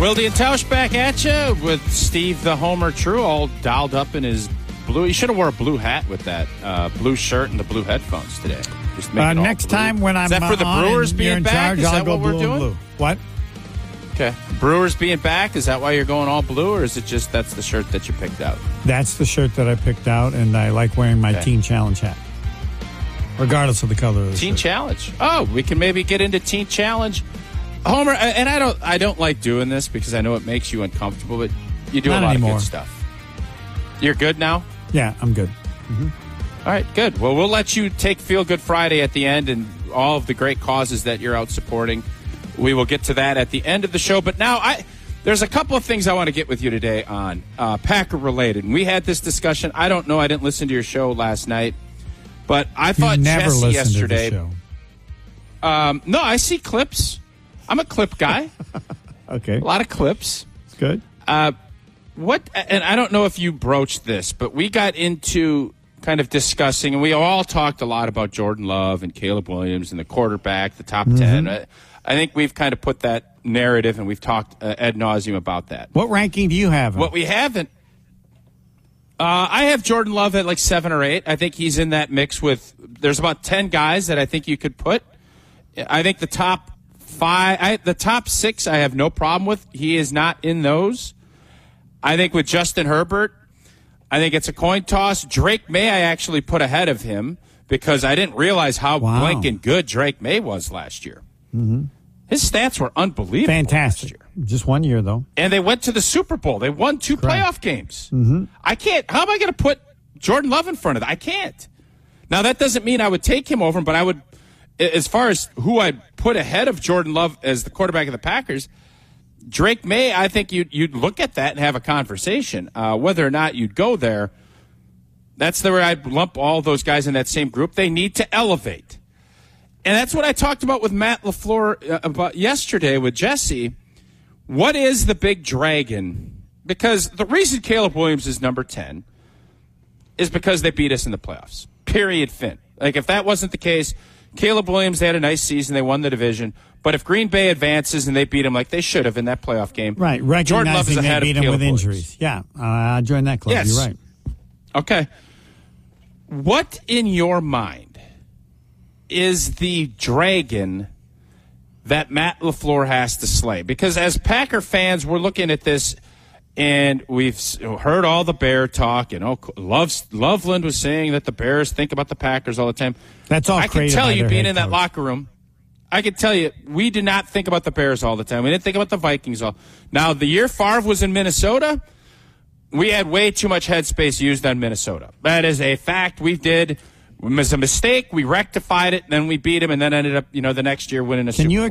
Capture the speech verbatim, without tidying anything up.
Wilde and Tausch back at you with Steve the Homer True all dialed up in his blue. You should have wore a blue hat with that uh, blue shirt and the blue headphones today. Just make uh, it all next blue. time when I'm Is that for the on Brewers and being you're in back? charge, Is I'll that go what we're blue doing? and blue. What? Okay. Brewers being back, is that why you're going all blue, or is it just that's the shirt that you picked out? That's the shirt that I picked out, and I like wearing my Okay. Teen Challenge hat, regardless of the color of the Teen shirt. Challenge. Oh, we can maybe get into Teen Challenge. Homer, and I don't I don't like doing this because I know it makes you uncomfortable, but you do Not a lot anymore. of good stuff. You're good now? Yeah, I'm good. All right, good. Well, we'll let you take Feel Good Friday at the end and all of the great causes that you're out supporting. We will get to that at the end of the show. But now, I there's a couple of things I want to get with you today on uh, Packer-related. And we had this discussion. I don't know. I didn't listen to your show last night. But I thought you never Jesse listened yesterday. to the show. Um, no, I see clips. I'm a clip guy. Okay, A lot of clips. good. Uh, what? And I don't know if you broached this, but we got into kind of discussing, and we all talked a lot about Jordan Love and Caleb Williams and the quarterback, the top Mm-hmm. ten. I, I think we've kind of put that narrative, and we've talked uh, ad nauseum about that. What ranking do you have? him? What we haven't, uh, I have Jordan Love at like seven or eight. I think he's in that mix with. There's about ten guys that I think you could put. I think the top five, I, the top six, I have no problem with. He is not in those. I think with Justin Herbert, I think it's a coin toss. Drake May, I actually put ahead of him because I didn't realize how Wow. blanking good Drake May was last year. Mm-hmm. His stats were unbelievable Fantastic. last year. Just one year, though. And they went to the Super Bowl. They won two Correct. playoff games. Mm-hmm. I can't. How am I going to put Jordan Love in front of that? I can't. Now, that doesn't mean I would take him over him, but I would, as far as who I'd put ahead of Jordan Love as the quarterback of the Packers, Drake May, I think you'd, you'd look at that and have a conversation. Uh, whether or not you'd go there, that's the way I'd lump all those guys in that same group. They need to elevate. And that's what I talked about with Matt LaFleur uh, about yesterday with Jesse. What is the big dragon? Because the reason Caleb Williams is number ten is because they beat us in the playoffs. Period, fin. Like, if that wasn't the case, Caleb Williams, they had a nice season. They won the division. But if Green Bay advances and they beat them like they should have in that playoff game, Right, Jordan Love is recognizing they ahead beat of him Caleb with Williams. injuries. Yeah, uh, I joined that club. Yes. You're right. Okay. What in your mind is the dragon that Matt LaFleur has to slay? Because as Packer fans, we're looking at this, and we've heard all the Bear talk. You know, Love, Loveland was saying that the Bears think about the Packers all the time. That's all I can created tell by you, their being head in that coach. locker room, I can tell you, we did not think about the Bears all the time. We didn't think about the Vikings all. Now, the year Favre was in Minnesota, we had way too much headspace used on Minnesota. That is a fact. We did. It was a mistake. We rectified it, and then we beat them, and then ended up, you know, the next year winning a Can Super you Bowl.